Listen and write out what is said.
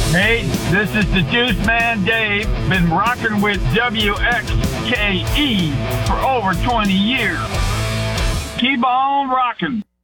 Hey, this is the Juice Man Dave. Been rocking with WXKE for over 20 years. Keep on rocking.